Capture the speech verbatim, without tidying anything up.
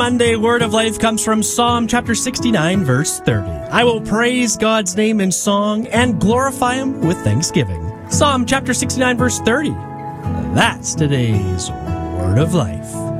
Monday Word of Life comes from Psalm chapter sixty-nine, verse thirty. I will praise God's name in song and glorify Him with thanksgiving. Psalm chapter sixty-nine, verse thirty. That's today's Word of Life.